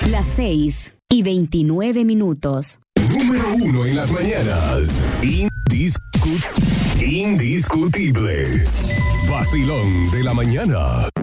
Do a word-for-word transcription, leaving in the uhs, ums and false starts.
Las seis y veintinueve minutos. Número uno en las mañanas. Indiscut- indiscutible. Vacilón de la mañana.